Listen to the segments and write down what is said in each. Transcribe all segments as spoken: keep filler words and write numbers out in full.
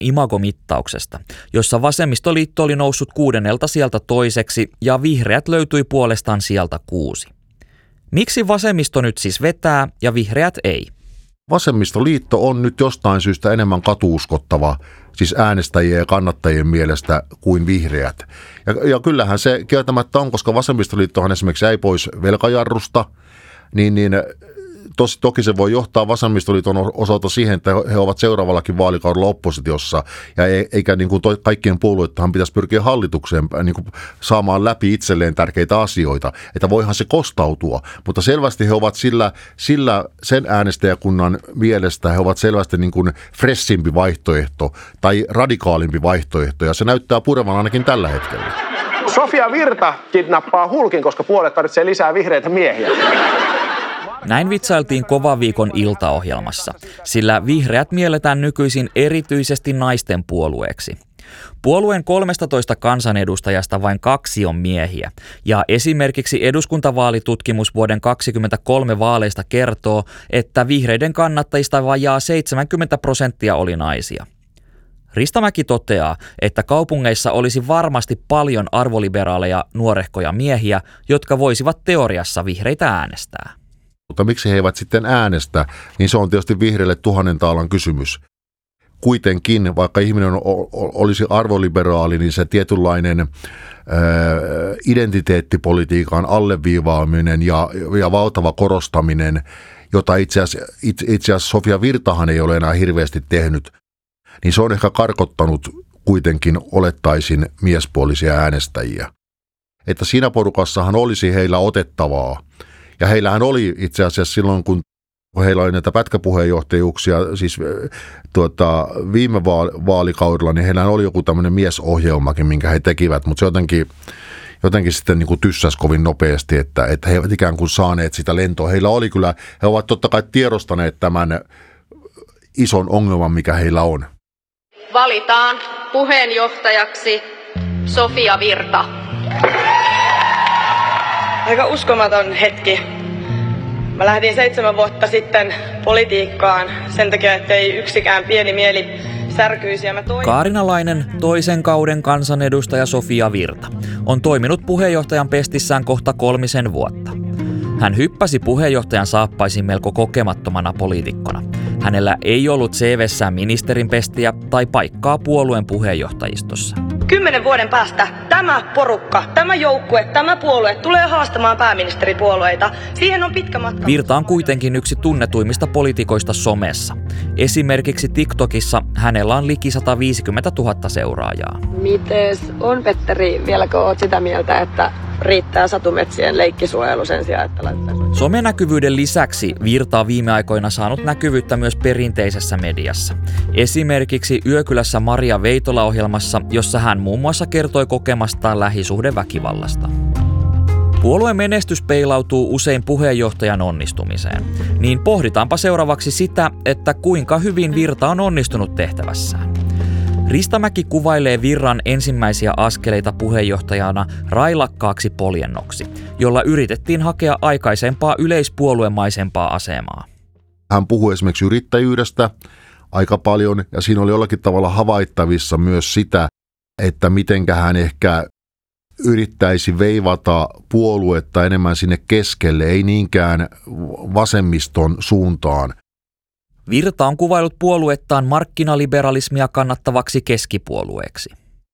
imagomittauksesta, jossa vasemmistoliitto oli noussut kuudennelta sieltä toiseksi ja vihreät löytyi puolestaan sieltä kuusi. Miksi vasemmisto nyt siis vetää ja vihreät ei? Vasemmistoliitto on nyt jostain syystä enemmän katuuskottava, siis äänestäjien ja kannattajien mielestä kuin vihreät. Ja, ja kyllähän se kieltämättä on, koska vasemmistoliittohan esimerkiksi jäi pois velkajarrusta, niin, niin tos, toki se voi johtaa vasemmistoliiton osalta siihen, että he ovat seuraavallakin vaalikaudella oppositiossa, ja e, eikä niin kuin toi, kaikkien puolueitahan pitäisi pyrkiä hallitukseen niin kuin saamaan läpi itselleen tärkeitä asioita, että voihan se kostautua, mutta selvästi he ovat sillä, sillä sen äänestäjäkunnan mielestä he ovat selvästi niin kuin fressimpi vaihtoehto tai radikaalimpi vaihtoehto, ja se näyttää purevan ainakin tällä hetkellä. Sofia Virta kidnappaa Hulkin, koska puolet tarvitsee lisää vihreitä miehiä. Näin vitsailtiin kovan viikon iltaohjelmassa, sillä vihreät mielletään nykyisin erityisesti naisten puolueeksi. Puolueen kolmestatoista kansanedustajasta vain kaksi on miehiä, ja esimerkiksi eduskuntavaalitutkimus vuoden kaksikymmentäkolme vaaleista kertoo, että vihreiden kannattajista vajaa seitsemänkymmentä prosenttia oli naisia. Ristamäki toteaa, että kaupungeissa olisi varmasti paljon arvoliberaaleja nuorehkoja miehiä, jotka voisivat teoriassa vihreitä äänestää. Mutta miksi he eivät sitten äänestä, niin se on tietysti vihreille tuhannen taalan kysymys. Kuitenkin, vaikka ihminen olisi arvoliberaali, niin se tietynlainen ää, identiteettipolitiikan alleviivaaminen ja, ja valtava korostaminen, jota itse asiassa, itse asiassa Sofia Virtahan ei ole enää hirveästi tehnyt, niin se on ehkä karkottanut kuitenkin olettaisin miespuolisia äänestäjiä. Että siinä porukassahan olisi heillä otettavaa. Ja heillähän oli itse asiassa silloin, kun heillä oli näitä pätkäpuheenjohtajuuksia, siis tuota, viime vaalikaudella, niin heillä oli joku tämmöinen miesohjelmakin, minkä he tekivät, mutta se jotenkin, jotenkin sitten niin kuin tyssäsi kovin nopeasti, että, että he eivät ikään kuin saaneet sitä lentoa. Heillä oli kyllä, he ovat totta kai tiedostaneet tämän ison ongelman, mikä heillä on. Valitaan puheenjohtajaksi Sofia Virta. Aika uskomaton hetki. Mä lähdin seitsemän vuotta sitten politiikkaan sen takia, ettei yksikään pieni mieli särkyisi. Ja mä toin... Kaarinalainen, toisen kauden kansanedustaja Sofia Virta, on toiminut puheenjohtajan pestissään kohta kolmisen vuotta. Hän hyppäsi puheenjohtajan saappaisiin melko kokemattomana poliitikkona. Hänellä ei ollut C V:ssään ministerin pestiä tai paikkaa puolueen puheenjohtajistossa. Kymmenen vuoden päästä tämä porukka, tämä joukkue, tämä puolue tulee haastamaan pääministeripuolueita. Siihen on pitkä matka. Virta on kuitenkin yksi tunnetuimmista poliitikoista somessa. Esimerkiksi TikTokissa hänellä on liki sata viisikymmentätuhatta seuraajaa. Mites on, Petteri, vieläkö oot sitä mieltä, että riittää satumetsien leikkisuojelu sen sijaan, että laittaa... Somenäkyvyyden lisäksi Virta on viime aikoina saanut näkyvyyttä myös perinteisessä mediassa. Esimerkiksi Yökylässä Maria Veitola-ohjelmassa, jossa hän muun muassa kertoi kokemastaan lähisuhdeväkivallasta. Puolueen menestys peilautuu usein puheenjohtajan onnistumiseen. Niin pohditaanpa seuraavaksi sitä, että kuinka hyvin Virta on onnistunut tehtävässään. Ristamäki kuvailee Virran ensimmäisiä askeleita puheenjohtajana railakkaaksi poljennoksi, jolla yritettiin hakea aikaisempaa yleispuoluemaisempaa asemaa. Hän puhui esimerkiksi yrittäjyydestä aika paljon, ja siinä oli jollakin tavalla havaittavissa myös sitä, että mitenkä hän ehkä yrittäisi veivata puoluetta enemmän sinne keskelle, ei niinkään vasemmiston suuntaan. Virta on kuvailut puoluettaan markkinaliberalismia kannattavaksi keskipuolueeksi.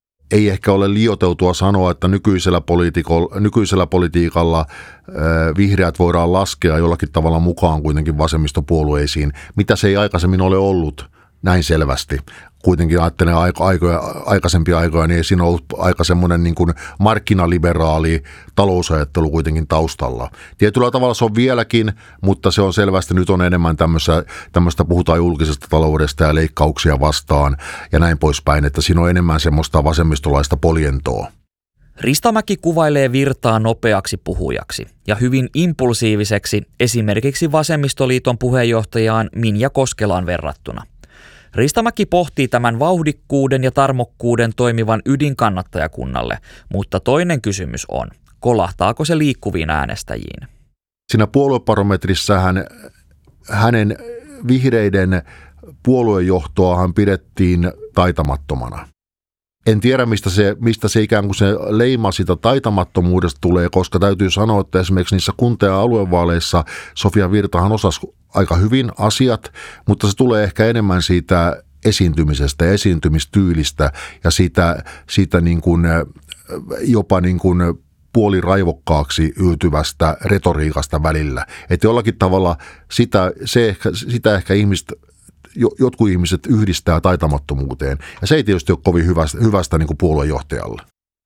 Ei ehkä ole liioiteltua sanoa, että nykyisellä, politiiko- nykyisellä politiikalla äh, vihreät voidaan laskea jollakin tavalla mukaan kuitenkin vasemmistopuolueisiin, mitä se ei aikaisemmin ole ollut näin selvästi. Kuitenkin ajattelen aiko, aikoja, aikaisempia aikoja, niin ei siinä ollut aika semmoinen niin kuin markkinaliberaali talousajattelu kuitenkin taustalla. Tietyllä tavalla se on vieläkin, mutta se on selvästi, nyt on enemmän tämmöistä, tämmöistä puhutaan julkisesta taloudesta ja leikkauksia vastaan ja näin poispäin, että siinä on enemmän semmoista vasemmistolaista poljentoa. Ristamäki kuvailee Virtaa nopeaksi puhujaksi ja hyvin impulsiiviseksi esimerkiksi Vasemmistoliiton puheenjohtajaan Minja Koskelaan verrattuna. Ristamäki pohtii tämän vauhdikkuuden ja tarmokkuuden toimivan ydinkannattajakunnalle, mutta toinen kysymys on, kolahtaako se liikkuviin äänestäjiin? Siinä puoluebarometrissa hän, hänen vihreiden puoluejohtoahan pidettiin taitamattomana. En tiedä, mistä se, mistä se ikään kuin se leima sitä taitamattomuudesta tulee, koska täytyy sanoa, että esimerkiksi niissä kunta- ja aluevaaleissa Sofia Virtahan osasi aika hyvin asiat, mutta se tulee ehkä enemmän siitä esiintymisestä ja esiintymistyylistä ja siitä, siitä niin kuin, jopa niin kuin puoliraivokkaaksi yltyvästä retoriikasta välillä. Että jollakin tavalla sitä, se ehkä, sitä ehkä ihmiset, jotkut ihmiset yhdistää taitamattomuuteen. Ja se ei tietysti ole kovin hyvästä, hyvästä niin kuin puoluejohtajalle.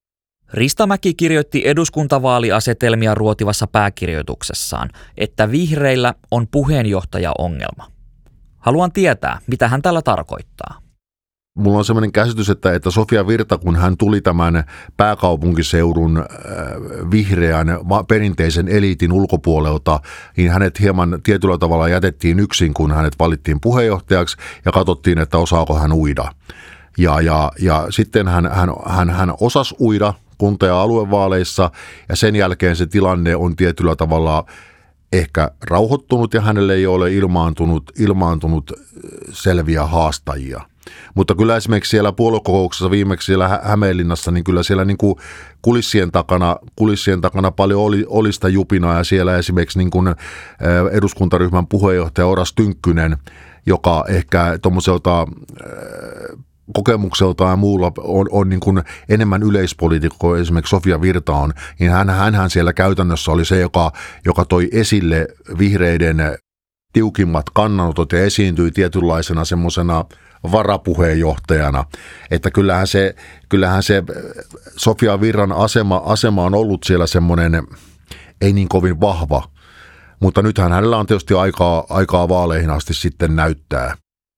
Ristamäki kirjoitti eduskuntavaaliasetelmia ruotivassa pääkirjoituksessaan, että vihreillä on puheenjohtajaongelma. Haluan tietää, mitä hän tällä tarkoittaa. Mulla on sellainen käsitys, että, että Sofia Virta, kun hän tuli tämän pääkaupunkiseudun äh, vihreän perinteisen eliitin ulkopuolelta, niin hänet hieman tietyllä tavalla jätettiin yksin, kun hänet valittiin puheenjohtajaksi ja katsottiin, että osaako hän uida. Ja, ja, ja sitten hän, hän, hän, hän osasi uida kunta- ja aluevaaleissa ja sen jälkeen se tilanne on tietyllä tavalla ehkä rauhoittunut ja hänelle ei ole ilmaantunut, ilmaantunut selviä haastajia. Mutta kyllä esimerkiksi siellä puoluekokouksessa viimeksi siellä Hämeenlinnassa, niin kyllä siellä niin kuin kulissien takana, kulissien takana paljon oli, oli sitä jupinaa ja siellä esimerkiksi niin kuin eduskuntaryhmän puheenjohtaja Oras Tynkkynen, joka ehkä tuommoiselta kokemukseltaan ja muulla on, on niin kuin enemmän yleispoliitikko, esimerkiksi Sofia Virta on, niin hän, hänhän siellä käytännössä oli se, joka, joka toi esille vihreiden tiukimmat kannanotot ja esiintyi tietynlaisena semmoisena varapuheenjohtajana, että kyllähän se, kyllähän se Sofia Virran asema, asema on ollut siellä semmoinen ei niin kovin vahva, mutta nythän hänellä on tietysti aikaa, aikaa vaaleihin asti sitten näyttää.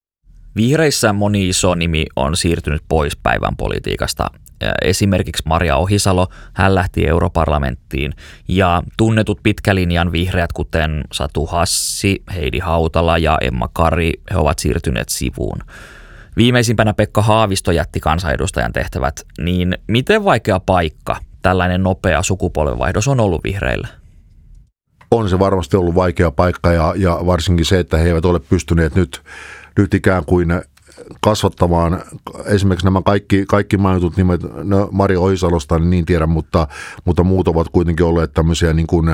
Vihreissä moni iso nimi on siirtynyt pois päivän politiikasta. Esimerkiksi Maria Ohisalo, hän lähti europarlamenttiin ja tunnetut pitkälinjan vihreät, kuten Satu Hassi, Heidi Hautala ja Emma Kari, he ovat siirtyneet sivuun. Viimeisimpänä Pekka Haavisto jätti kansanedustajan tehtävät, niin miten vaikea paikka tällainen nopea sukupolvenvaihdos on ollut vihreillä? On se varmasti ollut vaikea paikka ja, ja varsinkin se, että he eivät ole pystyneet nyt, nyt ikään kuin kasvattamaan esimerkiksi nämä kaikki, kaikki mainitut nimet, no Maria Ohisalosta niin, niin tiedän, mutta, mutta muut ovat kuitenkin olleet tämmöisiä niin kuin, ä,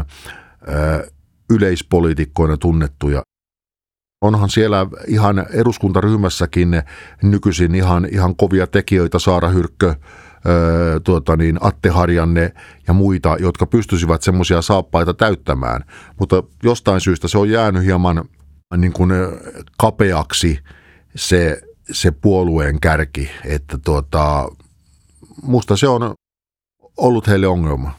yleispoliitikkoina tunnettuja. Onhan siellä ihan eduskuntaryhmässäkin nykyisin ihan, ihan kovia tekijöitä, Saara Hyrkkö, ää, tuota niin, Atte Harjanne ja muita, jotka pystyisivät semmoisia saappaita täyttämään, mutta jostain syystä se on jäänyt hieman niin kuin kapeaksi se, se puolueen kärki, että tuota, musta se on ollut heille ongelma.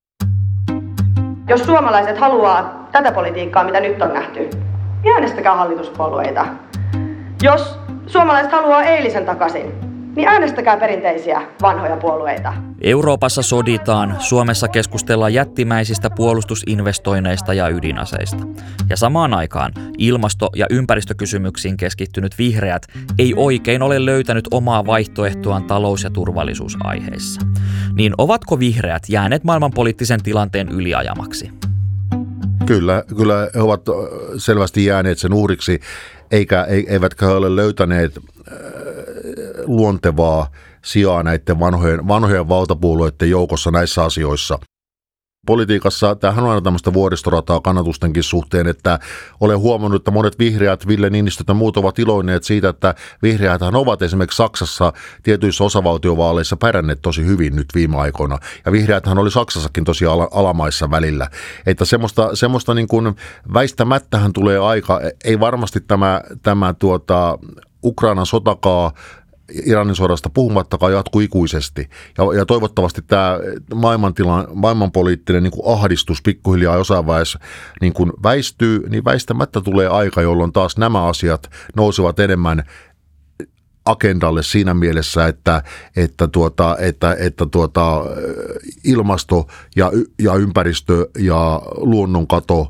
Jos suomalaiset haluaa tätä politiikkaa, mitä nyt on nähty, niin äänestäkää hallituspuolueita. Jos suomalaiset haluaa eilisen takaisin, niin äänestäkää perinteisiä vanhoja puolueita. Euroopassa soditaan, Suomessa keskustellaan jättimäisistä puolustusinvestoinneista ja ydinaseista. Ja samaan aikaan ilmasto- ja ympäristökysymyksiin keskittynyt vihreät ei oikein ole löytänyt omaa vaihtoehtoaan talous- ja turvallisuusaiheissa. Niin ovatko vihreät jääneet maailmanpoliittisen tilanteen yliajamaksi? Kyllä, kyllä he ovat selvästi jääneet sen uhriksi, eikä, eivätkä he ole löytäneet luontevaa sijaa näiden vanhojen, vanhojen valtapuolueiden joukossa näissä asioissa. Politiikassa tämähän on aina tämmöistä vuoristorataa kannatustenkin suhteen, että olen huomannut, että monet vihreät, Ville Niinistö ja muut ovat iloinneet siitä, että vihreäthän ovat esimerkiksi Saksassa tietyissä osavaltiovaaleissa pärjänneet tosi hyvin nyt viime aikoina. Ja vihreäthän oli Saksassakin tosi alamaissa välillä. Että semmoista, semmoista niin kuin väistämättähän tulee aika, ei varmasti tämä, tämä tuota, Ukrainan sotakaa, Iranin sodasta puhumattakaan jatkuu ikuisesti. Ja, ja toivottavasti tämä maailmantilan, maailmanpoliittinen niin kuin ahdistus pikkuhiljaa jossain vaiheessa niin kuin väistyy, niin väistämättä tulee aika, jolloin taas nämä asiat nousevat enemmän agendalle siinä mielessä, että, että, tuota, että, että tuota, ilmasto ja, ja ympäristö ja luonnonkato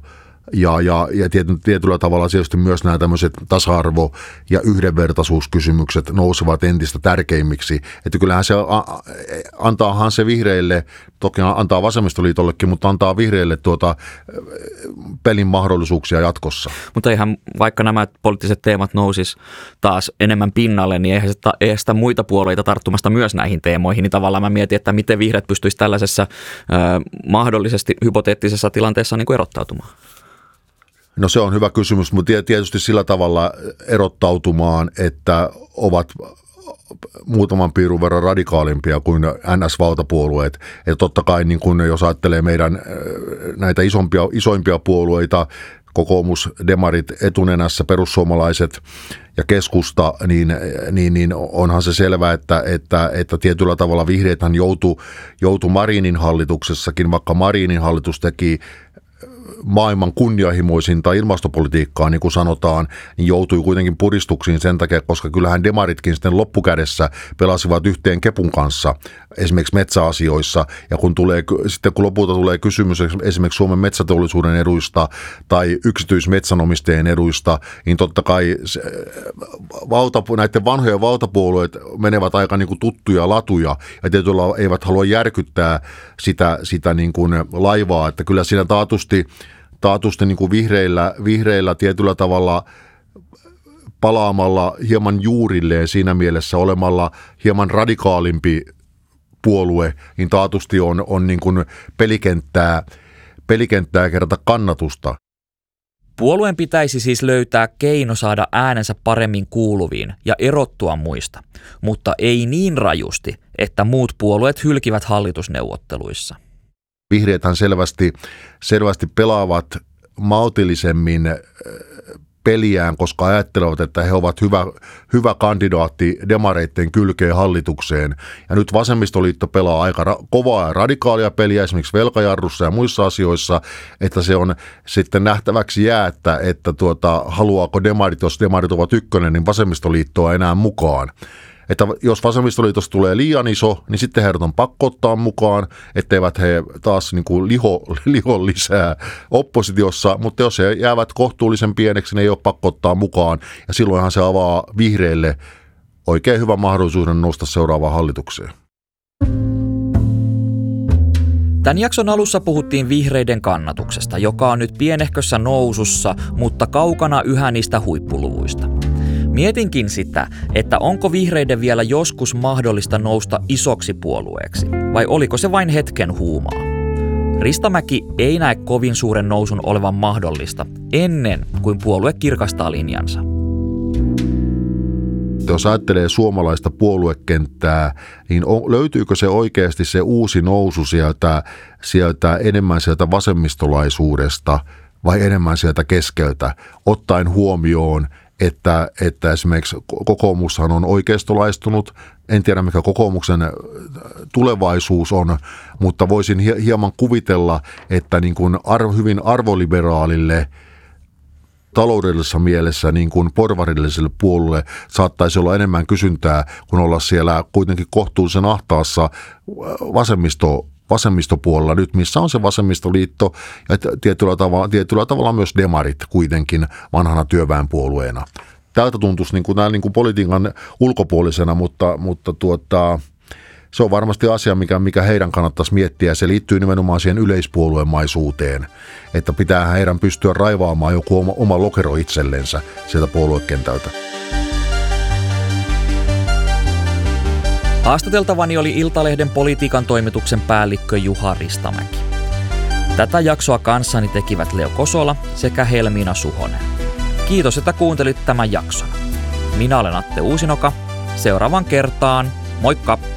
Ja, ja, ja tietyllä tavalla tietysti myös nämä tämmöiset tasa-arvo- ja yhdenvertaisuuskysymykset nousevat entistä tärkeimmiksi. Että kyllähän se antaahan se vihreille, toki antaa vasemmistoliitollekin, mutta antaa vihreille tuota pelin mahdollisuuksia jatkossa. Mutta eihän vaikka nämä poliittiset teemat nousis taas enemmän pinnalle, niin eihän sitä, eihän sitä muita puolueita tarttumasta myös näihin teemoihin. Niin tavallaan mä mietin, että miten vihreät pystyisi tällaisessa äh, mahdollisesti hypoteettisessa tilanteessa niin kuin erottautumaan. No se on hyvä kysymys, mutta tietysti sillä tavalla erottautumaan, että ovat muutaman piirun verran radikaalimpia kuin N S-valtapuolueet. Ja totta kai niin kun jos ajattelee meidän näitä isompia, isoimpia puolueita, kokoomus, demarit etunenässä, perussuomalaiset ja keskusta, niin, niin, niin onhan se selvää, että, että, että tietyllä tavalla vihreäthän joutui, joutui Marinin hallituksessakin, vaikka Marinin hallitus teki maailman kunnianhimoisinta ilmastopolitiikkaa, niin kuin sanotaan, niin joutui kuitenkin puristuksiin sen takia, koska kyllähän demaritkin sitten loppukädessä pelasivat yhteen kepun kanssa esimerkiksi metsäasioissa, ja kun tulee, sitten kun lopulta tulee kysymys esimerkiksi Suomen metsäteollisuuden eduista tai yksityismetsänomistajien eduista, niin totta kai se, valta, näiden vanhojen valtapuolueet menevät aika niin kuin tuttuja latuja, ja tietyllä eivät halua järkyttää sitä, sitä niin kuin laivaa, että kyllä siinä taatusti taatusti niin kuin vihreillä, vihreillä tietyllä tavalla palaamalla hieman juurilleen siinä mielessä olemalla hieman radikaalimpi puolue, niin taatusti on, on niin kuin pelikenttää, pelikenttää kerätä kannatusta. Puolueen pitäisi siis löytää keino saada äänensä paremmin kuuluviin ja erottua muista, mutta ei niin rajusti, että muut puolueet hylkivät hallitusneuvotteluissa. Vihreäthän selvästi, selvästi pelaavat maltillisemmin peliään, koska ajattelevat, että he ovat hyvä, hyvä kandidaatti demareitten kylkeen hallitukseen. Ja nyt vasemmistoliitto pelaa aika ra- kovaa ja radikaalia peliä esimerkiksi velkajarrussa ja muissa asioissa, että se on sitten nähtäväksi jää, että, että tuota, haluaako demarit, jos demarit ovat ykkönen, niin vasemmistoliittoa enää mukaan. Että jos vasemmistoliitosta tulee liian iso, niin sitten heidät on pakko ottaa mukaan, etteivät he taas niin kuin liho, liho lisää oppositiossa, mutta jos he jäävät kohtuullisen pieneksi, niin ei ole pakko ottaa mukaan, ja silloinhan se avaa vihreille oikein hyvän mahdollisuuden nousta seuraavaan hallitukseen. Tämän jakson alussa puhuttiin vihreiden kannatuksesta, joka on nyt pienehkössä nousussa, mutta kaukana yhä niistä huippuluvuista. Mietinkin sitä, että onko vihreiden vielä joskus mahdollista nousta isoksi puolueeksi, vai oliko se vain hetken huumaa? Ristamäki ei näe kovin suuren nousun olevan mahdollista ennen kuin puolue kirkastaa linjansa. Jos ajattelee suomalaista puoluekenttää, niin on, löytyykö se oikeasti se uusi nousu sieltä, sieltä enemmän sieltä vasemmistolaisuudesta vai enemmän sieltä keskeltä, ottaen huomioon, Että, että esimerkiksi kokoomushan on oikeistolaistunut, en tiedä mikä kokoomuksen tulevaisuus on, mutta voisin hieman kuvitella, että niin kuin arvo, hyvin arvoliberaalille taloudellisessa mielessä niin kuin porvarilliselle puolueelle saattaisi olla enemmän kysyntää, kun olla siellä kuitenkin kohtuullisen ahtaassa vasemmisto vasemmistopuolella nyt, missä on se vasemmistoliitto ja tietyllä tavalla, tietyllä tavalla myös demarit kuitenkin vanhana työväenpuolueena. Tältä tuntuisi niin kuin, niin kuin politiikan ulkopuolisena, mutta, mutta tuota, se on varmasti asia, mikä, mikä heidän kannattaisi miettiä. Se liittyy nimenomaan siihen yleispuoluemaisuuteen, että pitää heidän pystyä raivaamaan joku oma, oma lokero itsellensä sieltä puoluekentältä. Haastateltavani oli Iltalehden politiikan toimituksen päällikkö Juha Ristamäki. Tätä jaksoa kanssani tekivät Leo Kosola sekä Helmiina Suhonen. Kiitos, että kuuntelit tämän jakson. Minä olen Atte Uusinoka. Seuraavan kertaan. Moikka!